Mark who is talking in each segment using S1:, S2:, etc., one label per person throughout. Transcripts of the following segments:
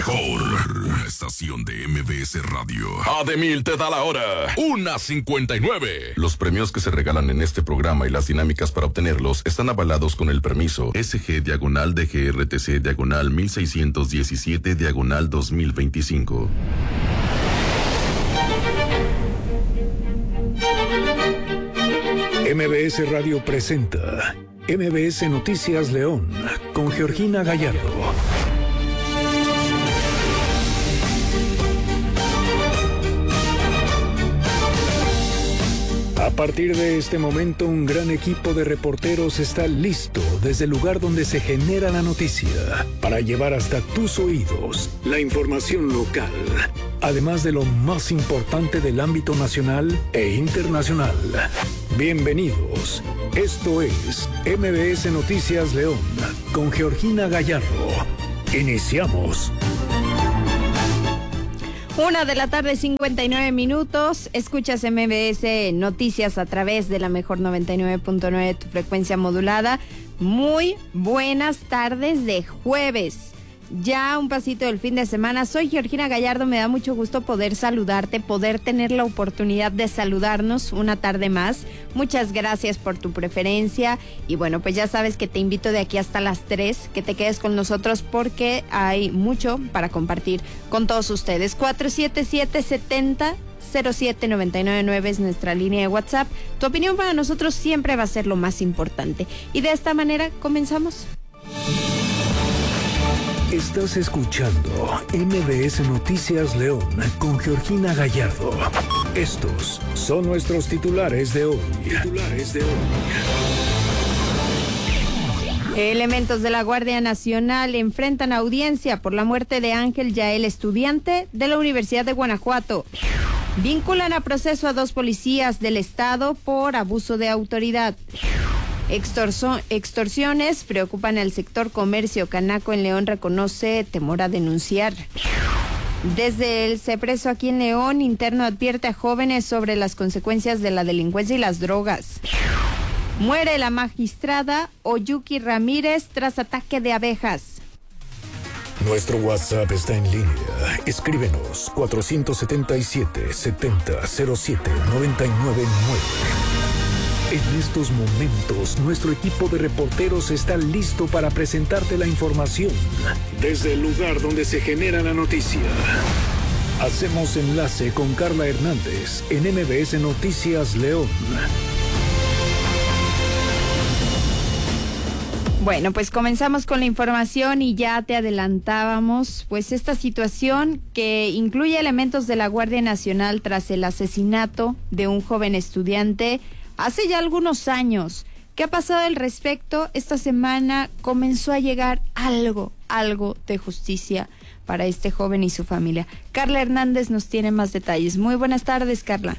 S1: mejor estación de MBS Radio. Ademil te da la hora. 1:59. Los premios que se regalan en este programa y las dinámicas para obtenerlos están avalados con el permiso SG/DGRTC/1617/2025.
S2: MBS Radio presenta MBS Noticias León con Georgina Gallardo. A partir de este momento, un gran equipo de reporteros está listo desde el lugar donde se genera la noticia para llevar hasta tus oídos la información local, además de lo más importante del ámbito nacional e internacional. Bienvenidos. Esto es MBS Noticias León con Georgina Gallardo. Iniciamos.
S3: 1:59 p.m. Escuchas MBS Noticias a través de la mejor 99.9, tu frecuencia modulada. Muy buenas tardes de jueves. Ya un pasito del fin de semana. Soy Georgina Gallardo, me da mucho gusto poder saludarte, poder tener la oportunidad de saludarnos una tarde más. Muchas gracias por tu preferencia y bueno, pues ya sabes que te invito de aquí hasta las 3, que te quedes con nosotros porque hay mucho para compartir con todos ustedes. 477-70-07-999 es nuestra línea de WhatsApp. Tu opinión para nosotros siempre va a ser lo más importante. Y de esta manera comenzamos.
S2: Estás escuchando MBS Noticias León con Georgina Gallardo. Estos son nuestros titulares de hoy.
S3: Elementos de la Guardia Nacional enfrentan audiencia por la muerte de Ángel Yael, estudiante de la Universidad de Guanajuato. Vinculan a proceso a 2 policías del estado por abuso de autoridad. Extorsiones preocupan al sector comercio. Canaco en León reconoce temor a denunciar. Desde el CEPRESO aquí en León, interno advierte a jóvenes sobre las consecuencias de la delincuencia y las drogas. Muere la magistrada Oyuki Ramírez tras ataque de abejas.
S2: Nuestro WhatsApp está en línea. Escríbenos 477-70-07-999. En estos momentos, nuestro equipo de reporteros está listo para presentarte la información desde el lugar donde se genera la noticia. Hacemos enlace con Carla Hernández en MBS Noticias León.
S3: Bueno, pues comenzamos con la información y ya te adelantábamos, pues esta situación que incluye elementos de la Guardia Nacional tras el asesinato de un joven estudiante hace ya algunos años. ¿Qué ha pasado al respecto? Esta semana comenzó a llegar algo de justicia para este joven y su familia. Carla Hernández nos tiene más detalles. Muy buenas tardes, Carla.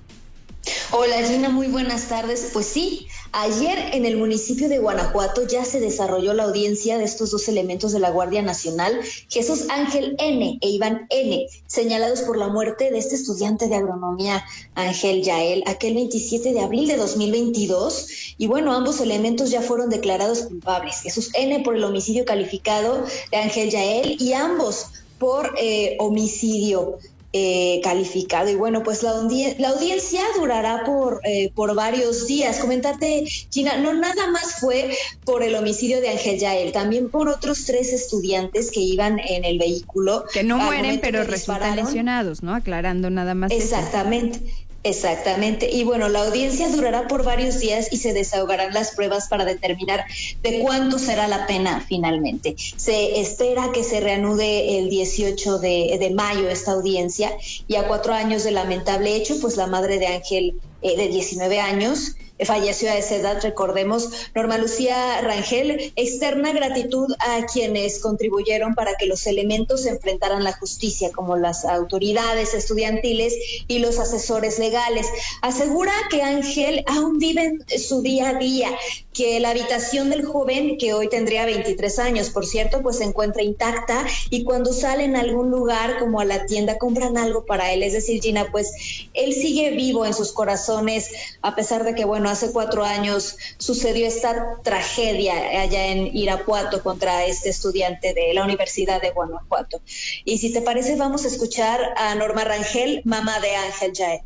S4: Hola Gina, muy buenas tardes. Pues sí, ayer en el municipio de Guanajuato ya se desarrolló la audiencia de estos 2 elementos de la Guardia Nacional, Jesús Ángel N. e Iván N., señalados por la muerte de este estudiante de agronomía Ángel Yael aquel 27 de abril de 2022. Y bueno, ambos elementos ya fueron declarados culpables. Jesús N. por el homicidio calificado de Ángel Yael y ambos por homicidio calificado. Y bueno, pues la audiencia durará por varios días. Comentarte, Gina, no nada más fue por el homicidio de Ángel Yael, también por otros 3 estudiantes que iban en el vehículo.
S3: Que no mueren, pero resultan lesionados, ¿no? Aclarando nada más.
S4: Exactamente. Eso. Exactamente. Y bueno, la audiencia durará por varios días y se desahogarán las pruebas para determinar de cuánto será la pena finalmente. Se espera que se reanude el 18 de mayo esta audiencia y a 4 años del lamentable hecho, pues la madre de Ángel, de 19 años, falleció a esa edad, recordemos. Norma Lucía Rangel externa gratitud a quienes contribuyeron para que los elementos enfrentaran la justicia, como las autoridades estudiantiles y los asesores legales. Asegura que Ángel aún vive su día a día, que la habitación del joven, que hoy tendría 23 años, por cierto, pues se encuentra intacta, y cuando salen a algún lugar como a la tienda compran algo para él. Es decir, Gina, pues él sigue vivo en sus corazones, a pesar de que, bueno, bueno, hace 4 años sucedió esta tragedia allá en Irapuato contra este estudiante de la Universidad de Guanajuato. Y si te parece, vamos a escuchar a Norma Rangel, mamá de Ángel Yael.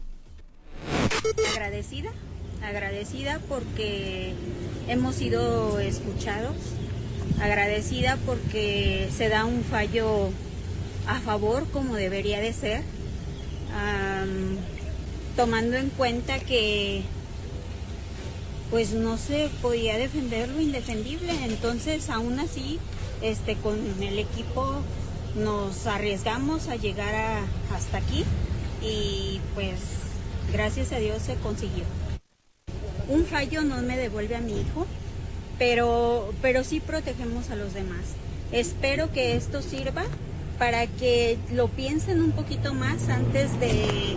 S5: Agradecida porque hemos sido escuchados, agradecida porque se da un fallo a favor como debería de ser, tomando en cuenta que pues no se podía defender lo indefendible. Entonces aún así con el equipo nos arriesgamos a llegar hasta aquí y pues gracias a Dios se consiguió. Un fallo no me devuelve a mi hijo, pero sí protegemos a los demás. Espero que esto sirva para que lo piensen un poquito más antes de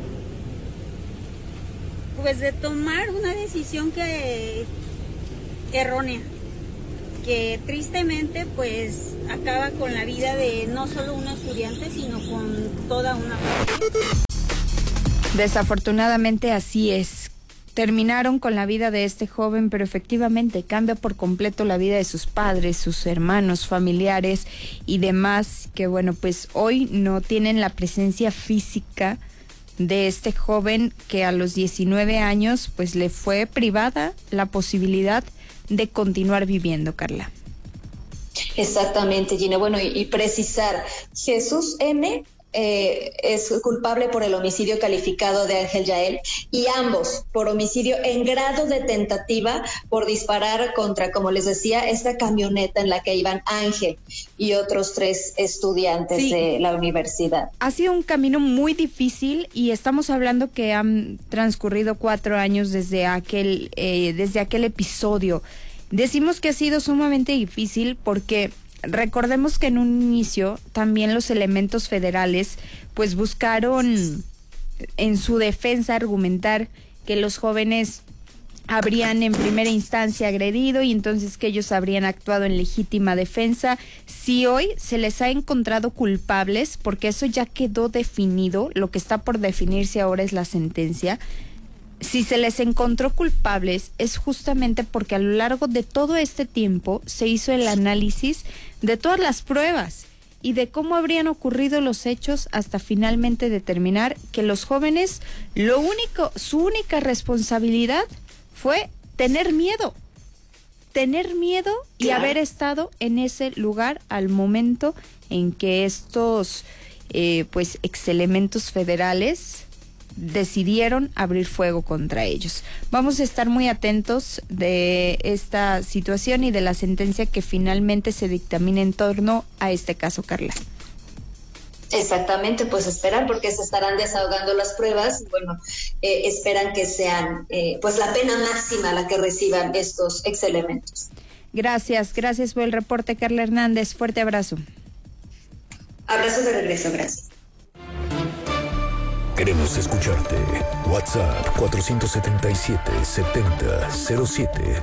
S5: tomar una decisión errónea, que tristemente pues acaba con la vida de no solo un estudiante, sino con toda una familia.
S3: Desafortunadamente así es. Terminaron con la vida de este joven, pero efectivamente cambia por completo la vida de sus padres, sus hermanos, familiares y demás, que bueno, pues hoy no tienen la presencia física de este joven que a los 19 años pues le fue privada la posibilidad de continuar viviendo, Carla.
S4: Exactamente, Gina. Bueno, y precisar, Jesús M. es culpable por el homicidio calificado de Ángel Yael y ambos por homicidio en grado de tentativa por disparar contra, como les decía, esta camioneta en la que iban Ángel y otros 3 estudiantes de la universidad.
S3: Ha sido un camino muy difícil y estamos hablando que han transcurrido 4 años desde aquel episodio. Decimos que ha sido sumamente difícil porque recordemos que en un inicio también los elementos federales pues buscaron en su defensa argumentar que los jóvenes habrían en primera instancia agredido y entonces que ellos habrían actuado en legítima defensa. Si hoy se les ha encontrado culpables, porque eso ya quedó definido, lo que está por definirse ahora es la sentencia. Si se les encontró culpables es justamente porque a lo largo de todo este tiempo se hizo el análisis de todas las pruebas y de cómo habrían ocurrido los hechos hasta finalmente determinar que los jóvenes, su única responsabilidad fue tener miedo y haber estado en ese lugar al momento en que estos exelementos federales decidieron abrir fuego contra ellos. Vamos a estar muy atentos de esta situación y de la sentencia que finalmente se dictamine en torno a este caso, Carla.
S4: Exactamente, pues esperar porque se estarán desahogando las pruebas. Bueno, esperan que sean pues la pena máxima la que reciban estos exelementos.
S3: Gracias por el reporte, Carla Hernández. Fuerte abrazo.
S6: Abrazo de regreso, gracias.
S2: Queremos escucharte. WhatsApp 477-70-07-999.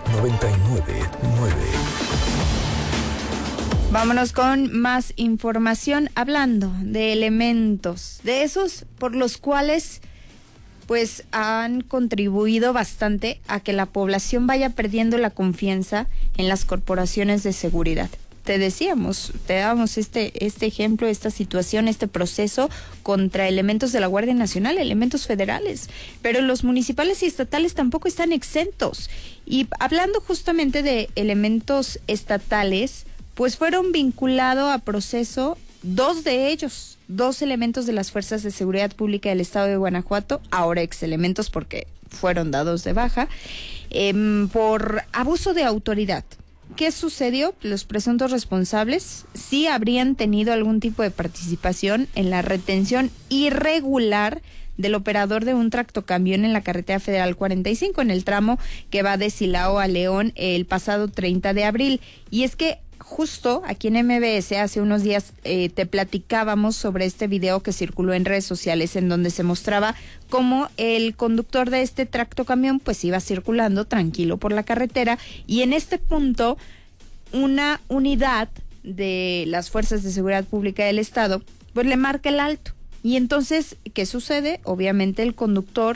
S3: Vámonos con más información hablando de elementos, de esos por los cuales pues han contribuido bastante a que la población vaya perdiendo la confianza en las corporaciones de seguridad. Te dábamos este ejemplo, esta situación, este proceso contra elementos de la Guardia Nacional, elementos federales, pero los municipales y estatales tampoco están exentos. Y hablando justamente de elementos estatales, pues fueron vinculados a proceso 2 de ellos, 2 elementos de las Fuerzas de Seguridad Pública del Estado de Guanajuato, ahora exelementos porque fueron dados de baja, por abuso de autoridad. ¿Qué sucedió? Los presuntos responsables sí habrían tenido algún tipo de participación en la retención irregular del operador de un tractocamión en la carretera federal 45, en el tramo que va de Silao a León el pasado 30 de abril. Y es que justo aquí en MBS hace unos días te platicábamos sobre este video que circuló en redes sociales en donde se mostraba cómo el conductor de este tractocamión pues iba circulando tranquilo por la carretera y en este punto una unidad de las Fuerzas de Seguridad Pública del Estado pues le marca el alto. Y entonces, ¿qué sucede? Obviamente el conductor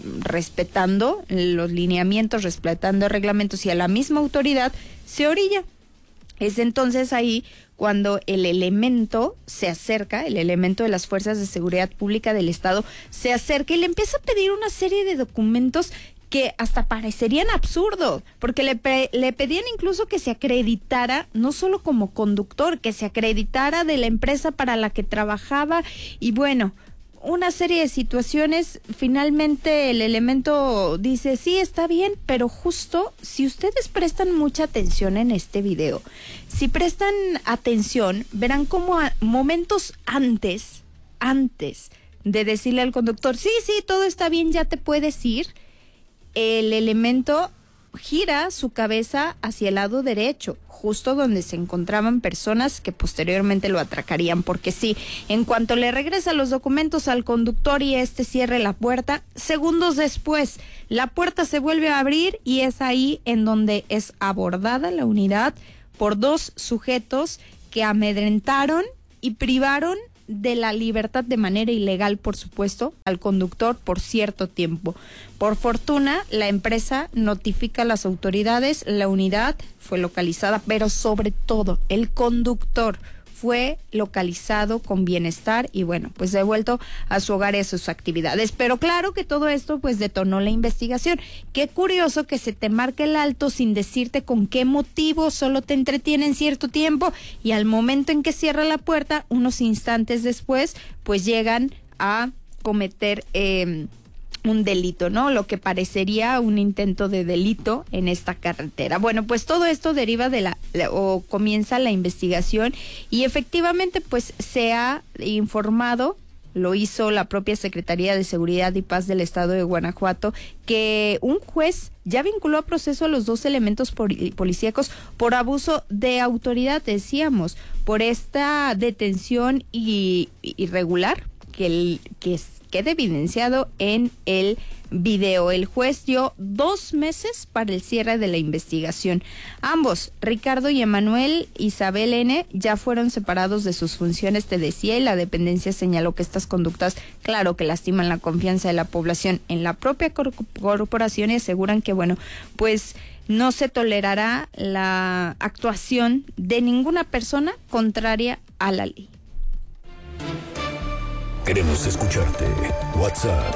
S3: respetando los lineamientos, respetando reglamentos y a la misma autoridad, se orilla. Es entonces ahí cuando el elemento se acerca, el elemento de las Fuerzas de Seguridad Pública del Estado se acerca y le empieza a pedir una serie de documentos que hasta parecerían absurdos, porque le pedían incluso que se acreditara, no solo como conductor, que se acreditara de la empresa para la que trabajaba, y bueno, una serie de situaciones. Finalmente el elemento dice, sí, está bien, pero justo si ustedes prestan mucha atención en este video, si prestan atención, verán cómo a momentos antes de decirle al conductor, sí, todo está bien, ya te puedes ir, el elemento gira su cabeza hacia el lado derecho, justo donde se encontraban personas que posteriormente lo atracarían, porque sí, en cuanto le regresa los documentos al conductor y este cierre la puerta, segundos después, la puerta se vuelve a abrir y es ahí en donde es abordada la unidad por 2 sujetos que amedrentaron y privaron de la libertad de manera ilegal, por supuesto, al conductor por cierto tiempo. Por fortuna, la empresa notifica a las autoridades, la unidad fue localizada, pero sobre todo el conductor fue localizado con bienestar y bueno, pues devuelto a su hogar y a sus actividades. Pero claro que todo esto pues detonó la investigación. Qué curioso que se te marque el alto sin decirte con qué motivo, solo te entretienen cierto tiempo y al momento en que cierra la puerta, unos instantes después, pues llegan a cometer un delito, ¿no? Lo que parecería un intento de delito en esta carretera. Bueno, pues todo esto deriva comienza la investigación y efectivamente pues se ha informado, lo hizo la propia Secretaría de Seguridad y Paz del Estado de Guanajuato, que un juez ya vinculó a proceso a los 2 elementos policíacos por abuso de autoridad, decíamos, por esta detención irregular que queda evidenciado en el video. El juez dio 2 meses para el cierre de la investigación. Ambos, Ricardo y Emanuel Isabel N., ya fueron separados de sus funciones, te decía, y la dependencia señaló que estas conductas, claro, que lastiman la confianza de la población en la propia corporación y aseguran que, bueno, pues no se tolerará la actuación de ninguna persona contraria a la ley.
S2: Queremos escucharte. WhatsApp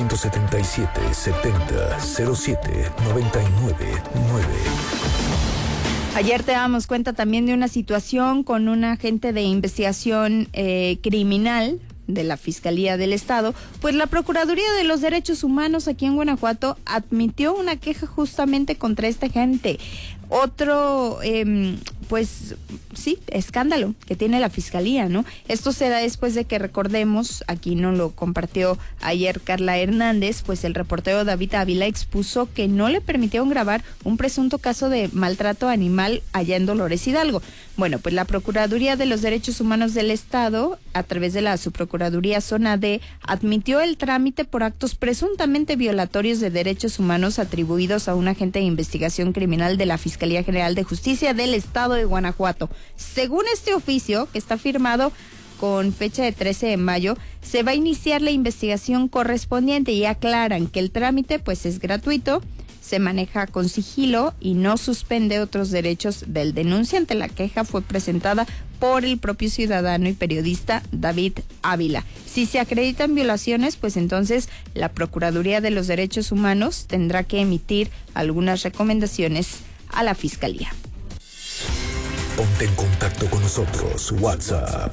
S2: 477-70-07-99-9.
S3: Ayer te damos cuenta también de una situación con un agente de investigación criminal de la Fiscalía del Estado. Pues la Procuraduría de los Derechos Humanos aquí en Guanajuato admitió una queja justamente contra esta agente. Otro, pues sí, escándalo que tiene la Fiscalía, ¿no? Esto se da después de que, recordemos, aquí nos lo compartió ayer Carla Hernández, pues el reportero David Ávila expuso que no le permitieron grabar un presunto caso de maltrato animal allá en Dolores Hidalgo. Bueno, pues la Procuraduría de los Derechos Humanos del Estado, a través de la Subprocuraduría Zona D, admitió el trámite por actos presuntamente violatorios de derechos humanos atribuidos a un agente de investigación criminal de la Fiscalía General de Justicia del Estado de Guanajuato. Según este oficio, que está firmado con fecha de 13 de mayo, se va a iniciar la investigación correspondiente y aclaran que el trámite pues es gratuito, se maneja con sigilo y no suspende otros derechos del denunciante. La queja fue presentada por el propio ciudadano y periodista David Ávila. Si se acreditan violaciones, pues entonces la Procuraduría de los Derechos Humanos tendrá que emitir algunas recomendaciones a la Fiscalía.
S2: Ponte en contacto con nosotros. WhatsApp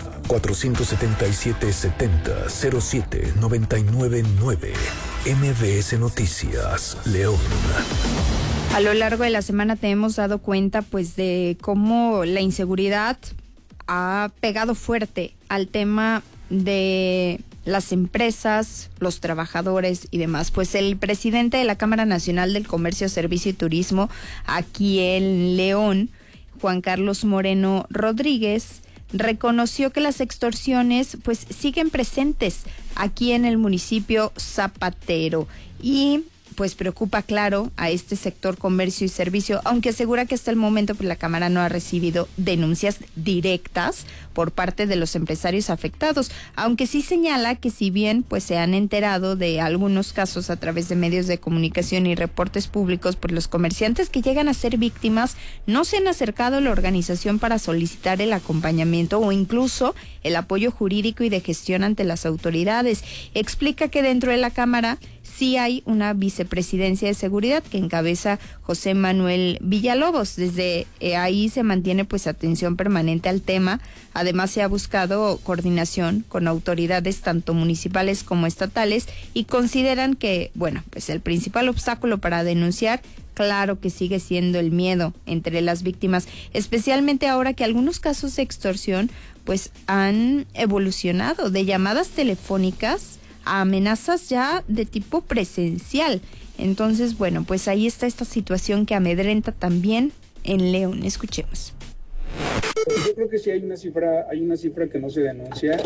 S2: 477-70-07-99-9. MBS Noticias, León.
S3: A lo largo de la semana te hemos dado cuenta pues de cómo la inseguridad ha pegado fuerte al tema de las empresas, los trabajadores y demás. Pues el presidente de la Cámara Nacional del Comercio, Servicio y Turismo aquí en León, Juan Carlos Moreno Rodríguez, reconoció que las extorsiones pues siguen presentes aquí en el municipio zapatero y pues preocupa, claro, a este sector comercio y servicio, aunque asegura que hasta el momento pues la Cámara no ha recibido denuncias directas por parte de los empresarios afectados, aunque sí señala que si bien pues se han enterado de algunos casos a través de medios de comunicación y reportes públicos, pues los comerciantes que llegan a ser víctimas no se han acercado a la organización para solicitar el acompañamiento o incluso el apoyo jurídico y de gestión ante las autoridades. Explica que dentro de la Cámara sí hay una vicepresidencia de seguridad que encabeza José Manuel Villalobos. Desde ahí se mantiene pues atención permanente al tema. Además se ha buscado coordinación con autoridades tanto municipales como estatales y consideran que, bueno, pues el principal obstáculo para denunciar, claro que sigue siendo el miedo entre las víctimas, especialmente ahora que algunos casos de extorsión pues han evolucionado de llamadas telefónicas a amenazas ya de tipo presencial. Entonces, bueno, pues ahí está esta situación que amedrenta también en León. Escuchemos.
S7: Yo creo que sí hay una cifra que no se denuncia,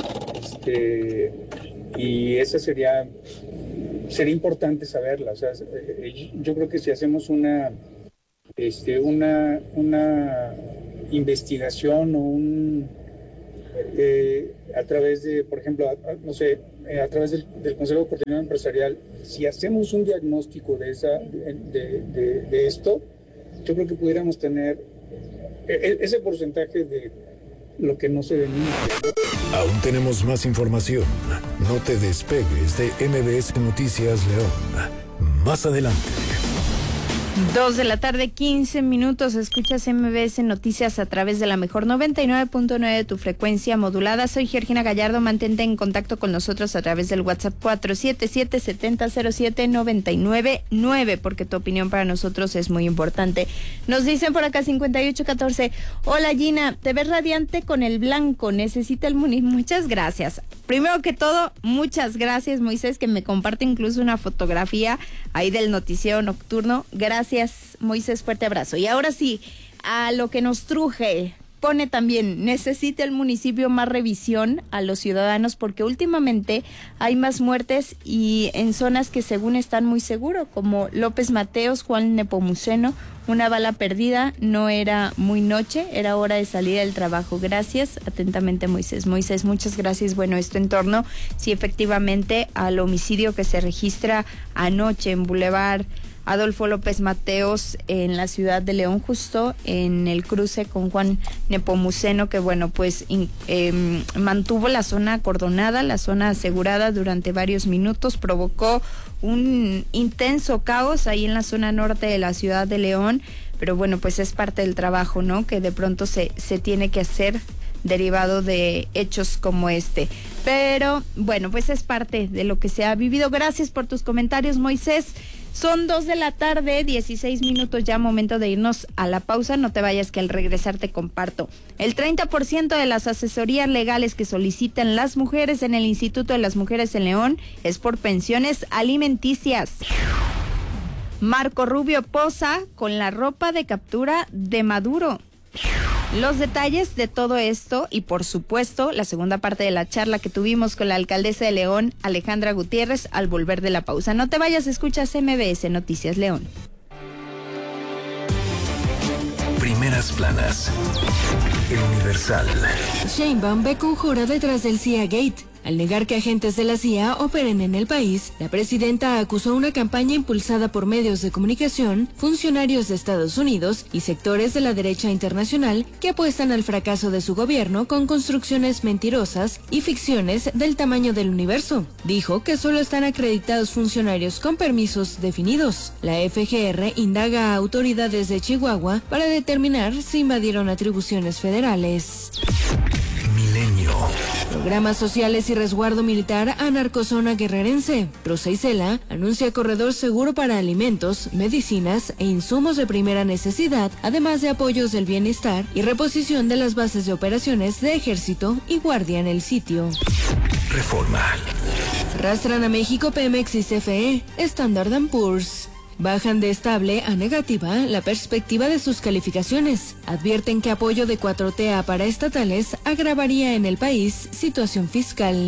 S7: y esa sería importante saberla. O sea, yo creo que si hacemos una investigación o a través de, por ejemplo, a través del Consejo de Coordinación Empresarial, si hacemos un diagnóstico de esto, yo creo que pudiéramos tener ese porcentaje de lo que no se denuncia.
S2: Aún tenemos más información. No te despegues de MBS Noticias León. Más adelante.
S3: 2:15 p.m. Escuchas MBS Noticias a través de la mejor 99.9 de tu frecuencia modulada. Soy Georgina Gallardo. Mantente en contacto con nosotros a través del WhatsApp 477-7007-999, porque tu opinión para nosotros es muy importante. Nos dicen por acá 5814. Hola Gina, te ves radiante con el blanco. Necesita el Muchas gracias. Primero que todo, muchas gracias Moisés, que me comparte incluso una fotografía ahí del noticiero nocturno. Gracias Moisés, fuerte abrazo. Y ahora sí, a lo que nos truje, pone también, necesita el municipio más revisión a los ciudadanos porque últimamente hay más muertes y en zonas que según están muy seguros, como López Mateos, Juan Nepomuceno. Una bala perdida, no era muy noche, era hora de salir del trabajo. Gracias, atentamente Moisés. Moisés, muchas gracias. Bueno, esto en torno, sí, efectivamente, al homicidio que se registra anoche en Boulevard Adolfo López Mateos en la ciudad de León, justo en el cruce con Juan Nepomuceno, que bueno, pues mantuvo la zona acordonada, la zona asegurada durante varios minutos, provocó un intenso caos ahí en la zona norte de la ciudad de León, pero bueno, pues es parte del trabajo, ¿no? Que de pronto se tiene que hacer derivado de hechos como este. Pero bueno, pues es parte de lo que se ha vivido. Gracias por tus comentarios, Moisés. Son 2:16 p.m, ya momento de irnos a la pausa. No te vayas, que al regresar te comparto. El 30% de las asesorías legales que solicitan las mujeres en el Instituto de las Mujeres en León es por pensiones alimenticias. Marco Rubio posa con la ropa de captura de Maduro. Los detalles de todo esto y por supuesto la segunda parte de la charla que tuvimos con la alcaldesa de León, Alejandra Gutiérrez, al volver de la pausa. No te vayas, escuchas MBS Noticias León.
S8: Primeras planas. El Universal.
S9: Sheinbaum ve conjura detrás del CIA Gate. Al negar que agentes de la CIA operen en el país, la presidenta acusó una campaña impulsada por medios de comunicación, funcionarios de Estados Unidos y sectores de la derecha internacional que apuestan al fracaso de su gobierno con construcciones mentirosas y ficciones del tamaño del universo. Dijo que solo están acreditados funcionarios con permisos definidos. La FGR indaga a autoridades de Chihuahua para determinar si invadieron atribuciones federales.
S8: Milenio.
S9: Programas sociales y resguardo militar a narcozona guerrerense. Rosa Isela anuncia corredor seguro para alimentos, medicinas e insumos de primera necesidad, además de apoyos del bienestar y reposición de las bases de operaciones de Ejército y Guardia en el sitio.
S8: Reforma.
S9: Arrastran a México Pemex y CFE, Standard & Poor's. Bajan de estable a negativa la perspectiva de sus calificaciones. Advierten que apoyo de 4T a paraestatales agravaría en el país situación fiscal.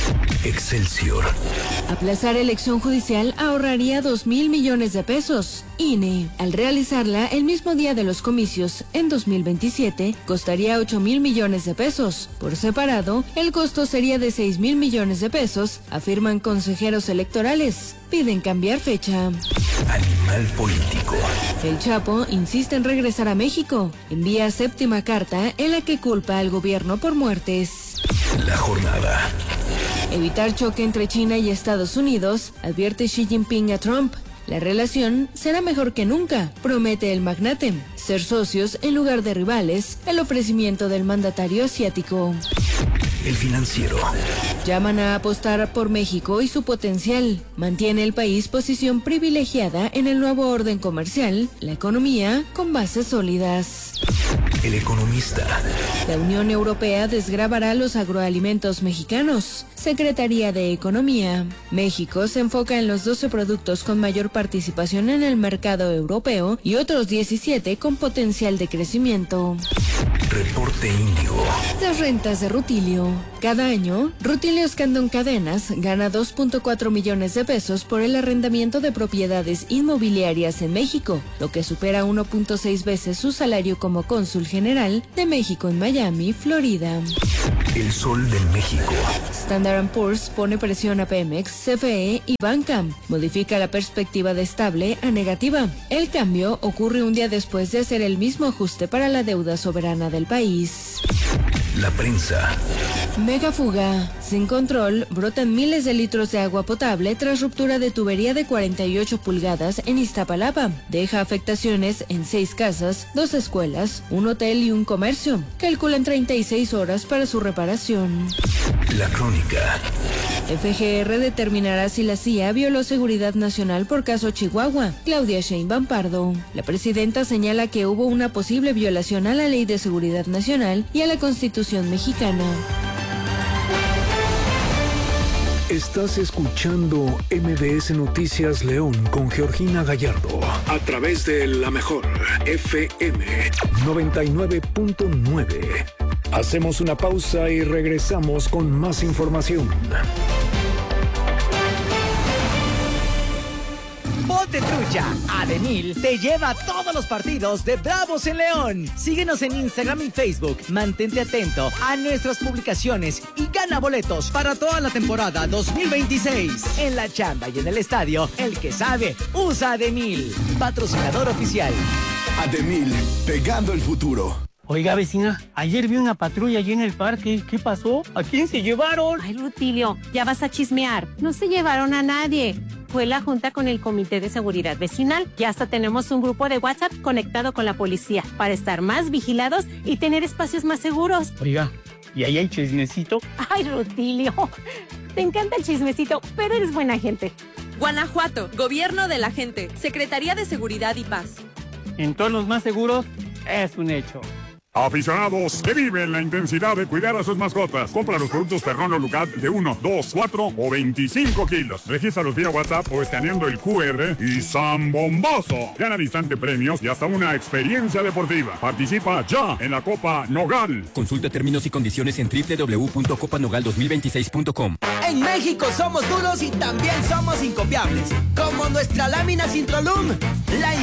S8: Excelsior.
S9: Aplazar elección judicial ahorraría 2,000 millones de pesos. INE, al realizarla el mismo día de los comicios en 2027, costaría 8,000 millones de pesos. Por separado, el costo sería de 6,000 millones de pesos, afirman consejeros electorales. Piden cambiar fecha.
S8: Animal político.
S9: El Chapo insiste en regresar a México. Envía 7ª carta en la que culpa al gobierno por muertes.
S8: La jornada.
S9: Evitar choque entre China y Estados Unidos, advierte Xi Jinping a Trump. La relación será mejor que nunca, promete el magnate. Ser socios en lugar de rivales, el ofrecimiento del mandatario asiático.
S8: El Financiero.
S9: Llaman a apostar por México y su potencial. Mantiene el país posición privilegiada en el nuevo orden comercial, la economía con bases sólidas.
S8: El Economista.
S9: La Unión Europea desgravará los agroalimentos mexicanos. Secretaría de Economía. México se enfoca en los 12 productos con mayor participación en el mercado europeo y otros 17 con potencial de crecimiento.
S8: Reporte Índigo.
S9: Las rentas de Rutilio. Cada año, Rutilio Escandón Cadenas gana 2.4 millones de pesos por el arrendamiento de propiedades inmobiliarias en México, lo que supera 1.6 veces su salario como cónsul general de México en Miami, Florida.
S8: El Sol de México.
S9: Standard & Poor's pone presión a Pemex, CFE y Banca. Modifica la perspectiva de estable a negativa. El cambio ocurre un día después de hacer el mismo ajuste para la deuda soberana del país.
S8: La prensa.
S9: Mega fuga. Sin control, brotan miles de litros de agua potable tras ruptura de tubería de 48 pulgadas en Iztapalapa. Deja afectaciones en 6 casas, 2 escuelas, un hotel y un comercio. Calculan 36 horas para su reparación.
S8: La Crónica.
S9: FGR determinará si la CIA violó seguridad nacional por caso Chihuahua. Claudia Sheinbaum Pardo. La presidenta señala que hubo una posible violación a la Ley de Seguridad Nacional y a la Constitución mexicana.
S2: Estás escuchando MBS Noticias León con Georgina Gallardo a través de La Mejor FM 99.9. Hacemos una pausa y regresamos con más información.
S10: Ponte trucha, Ademil te lleva a todos los partidos de Bravos en León. Síguenos en Instagram y Facebook. Mantente atento a nuestras publicaciones y gana boletos para toda la temporada 2026. En la chamba y en el estadio, el que sabe, usa Ademil. Patrocinador oficial.
S11: Ademil, pegando el futuro.
S12: Oiga, vecina, ayer vi una patrulla allí en el parque. ¿Qué pasó? ¿A quién se llevaron?
S13: Ay, Rutilio, ya vas a chismear. No se llevaron a nadie. Fue la junta con el Comité de Seguridad Vecinal. Ya hasta tenemos un grupo de WhatsApp conectado con la policía para estar más vigilados y tener espacios más seguros.
S12: Oiga, ¿y ahí hay chismecito?
S13: Ay, Rutilio, te encanta el chismecito, pero eres buena gente.
S14: Guanajuato, Gobierno de la Gente, Secretaría de Seguridad y Paz.
S12: Entornos más seguros es un hecho.
S15: Aficionados que viven la intensidad de cuidar a sus mascotas. Compra los productos Terrón Lucat de 1, 2, 4 o 25 kilos. Regístralos vía WhatsApp o escaneando el QR y ¡zambombazo! Gana al instante premios y hasta una experiencia deportiva. Participa ya en la Copa Nogal.
S16: Consulta términos y condiciones en www.copanogal2026.com.
S10: En México somos duros y también somos incopiables. Como nuestra lámina Sintrolum. La